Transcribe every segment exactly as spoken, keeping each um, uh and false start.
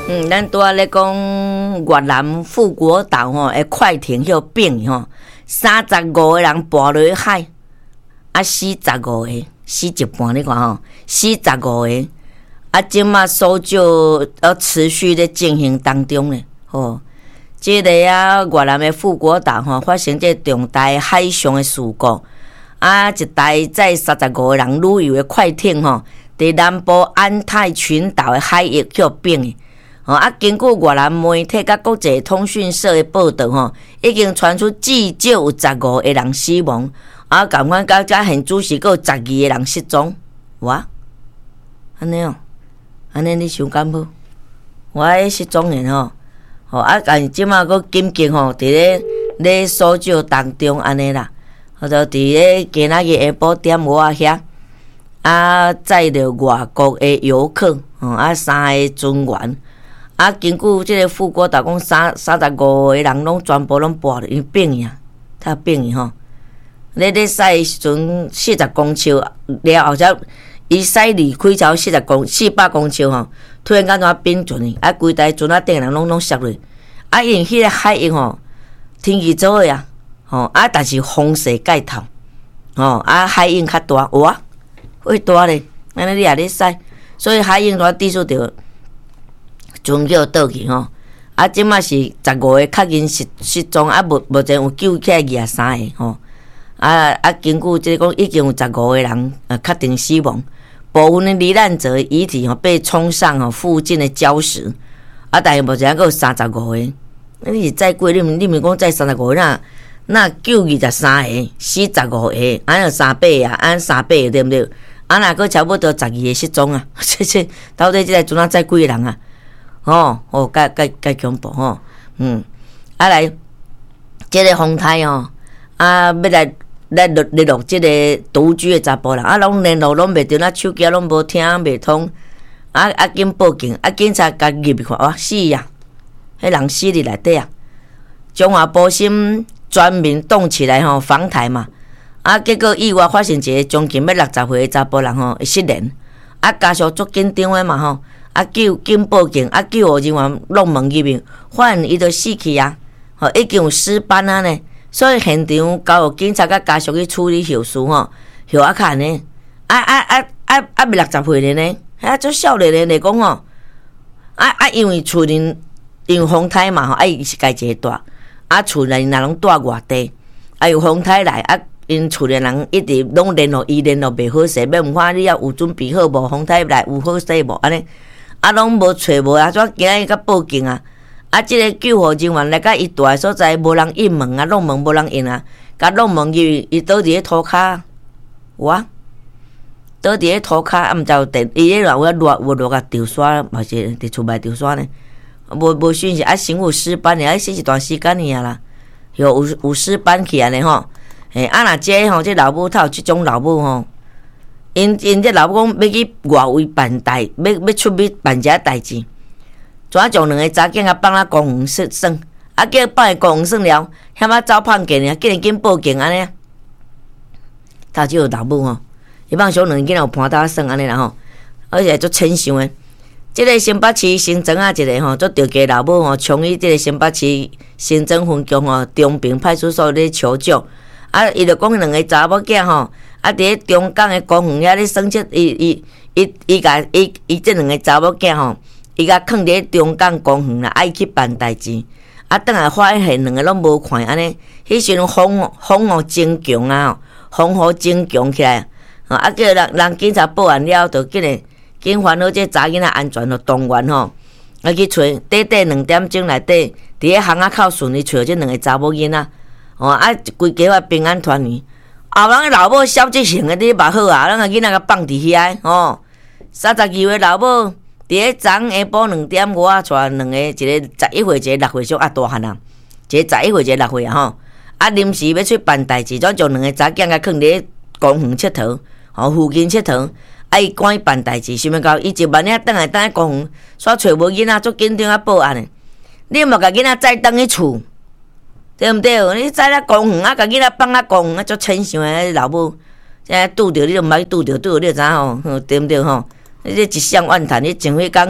嗯，咱拄仔咧讲越南富国岛吼，诶，快艇迄变吼，三十五个人跋落去海，啊，死十五个，死一半你看吼，死十五个，啊，即马搜救要持续咧进行当中咧，吼，即、这个啊越南的富国岛吼发生这重大海上的事故，啊，一台载三十五个人旅游的快艇吼，伫南部安泰群岛的海域去变的。哦啊，根据越南媒体甲国际通讯社的报道，吼，已经传出至少有十五个人死亡，啊，共款到遮现主是有十二个人失踪。哇，安尼哦，安尼你想敢无？我迄失踪的吼，吼啊，但即马佫紧急吼，伫咧咧搜救当中安尼啦，或者伫咧今仔日下晡点五啊遐，啊载着外国的游客，吼啊三个船员。啊，根据即个富国岛讲，三三十五个人拢全部拢跋了，因变去啊，他变去吼。咧咧驶时阵四十公尺了后，才伊驶离开超四十公四百公尺吼，突然间怎变船去？啊，规台船啊顶人拢拢摔落。啊，因迄个海域吼，天气做诶啊，吼啊，但是风势盖头，吼啊，海涌较大，哇，会大咧，安尼你也咧驶，所以海涌怎地数着。船叫倒去吼，啊，即马是十五个确认失失踪，啊，目目前有救起来二十三个吼，啊啊，根据即个讲，已经有十五个人呃确定死亡，部分的罹难者遗体吼被冲上吼附近的礁石，啊，但是目前还有三十五个，你是再过，你毋你毋讲再三十五个，那那救二十三个，死十五个，安有三百啊，安三百个对毋对？啊，若个差不多十二个失踪啊，这这到底即个船啊载几个人啊？哦，哦，介介介恐怖吼，嗯，啊来，即、这个风台哦，啊要来来联联络即个独居的查甫人，啊拢联络拢袂着，那手机拢无听袂通，啊啊紧报警，啊警察甲入去看，哇死呀，迄人死伫内底啊！中华保险专门冻起来吼防台嘛，啊结果意外发生一个将近要六十岁的查甫人吼失联，啊家属足紧张的嘛吼。啊救紧报警，啊救护人员弄门入面，发现伊就死去啊！吼，已经有尸斑啊呢，所以现场交由警察甲家属去处理后事吼，后啊看呢，啊啊啊啊啊未六十岁的呢，啊做少年的来讲吼，啊啊因为厝人因为风台嘛吼，啊伊是家一个大，啊厝人若拢住外地，啊有风台来啊。因厝的人一直拢联络伊，联络袂好势，要问看你也有准备好无？风台来有好势无？安尼。啊，拢无找无啊！怎今日甲报警啊？啊，即、这个救护人员来到伊住的所在，无人应门啊，弄门无人应啊，甲弄门伊伊倒伫咧涂骹，哇！倒伫咧涂骹，啊，毋知有电，伊咧有热有热甲丢刷，嘛是伫厝内丢刷呢？无无讯息啊，身有尸斑呢，啊，死一段时间尔啦，有有有尸斑去安尼吼，嘿，啊，若这吼，这老母头即种老母吼。因因这老母讲要去外围办代，要要出去办一下代志，怎啊将两个查囝啊放啊公园耍耍，啊叫放去公园耍了，险啊走胖见呢，叫人紧报警安尼。头只有老母吼，伊放小两个囝有伴搭耍安尼啦吼，而且足亲像诶。即、这个新北市新庄啊一个吼，做着家老母吼，从伊即个新北市新庄分局吼中平派出所咧求救，啊，伊就讲两个查某囝吼。啊！伫咧中港诶公园遐咧耍七，伊伊伊伊甲伊伊即两个查某囝吼，伊甲囥伫咧中港公园啦，爱去办代志。啊，等下发现两个拢无看安尼，迄时阵风风雨增强啊，风雨增强起来，啊，叫人人警察报案了，就紧诶，紧烦恼这查囡仔安全，就动员吼，啊去找，短短两点钟内底，伫咧巷仔口顺利找即两个查某囡仔，哦啊，规家啊平安团圆。后人老母消极性诶，你捌好啊？咱个囡仔甲放伫遐哦，三十二岁老母伫咧昨下晡两点五啊，带两个，一个十一岁，一个六岁，小啊大汉啊，一个十一岁，一个六岁啊吼。啊，临时要出办代志，怎将两个查囝甲囥伫咧公园佚佗，吼附近佚佗，啊伊赶伊办代志，想要到伊一万领倒来，倒来公园，煞找无囡仔，足紧张啊报案诶。你莫甲囡仔载倒去厝。对毋对？你在咧公园啊，甲囡仔放啊公园啊，足亲像诶老母，现在拄着你就毋爱拄着，拄着你就知吼，对毋对吼？你这一箱怨叹，你前迄工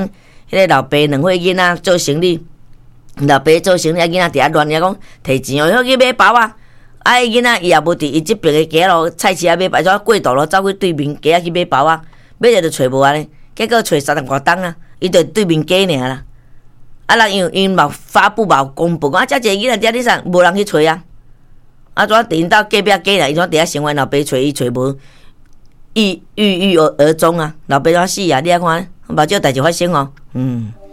迄个老爸两岁囡仔做生意，老爸做生意，囡仔伫遐乱，伊讲摕钱哦，去买包啊。啊，伊囡仔伊也无伫伊即边个街路菜市啊买包，就过道路走去对面街啊去买包啊，买着就找无安尼，结果找三十外档啊，伊就对面街尔啦。啊，人因因嘛发布嘛公布，讲啊，遮一个囡仔遮你啥，无人去找啊。啊，怎伫到隔壁街啦，伊怎伫遐生活，老爸找伊找无，郁郁郁而而终啊，老爸怎死啊？你啊看，目睭代志发生哦，嗯。